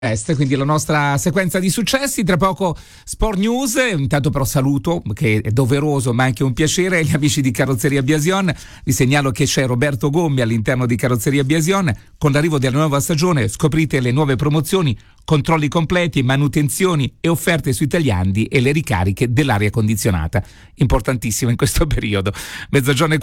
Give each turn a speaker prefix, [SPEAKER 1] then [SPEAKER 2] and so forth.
[SPEAKER 1] Quindi la nostra sequenza di successi, tra poco Sport News. Intanto però saluto, che è doveroso ma anche un piacere, gli amici di Carrozzeria Biasion. Vi segnalo che c'è Roberto Gommi all'interno di Carrozzeria Biasion. Con l'arrivo della nuova stagione scoprite le nuove promozioni, controlli completi, manutenzioni e offerte sui tagliandi e le ricariche dell'aria condizionata, importantissimo in questo periodo. Mezzogiorno e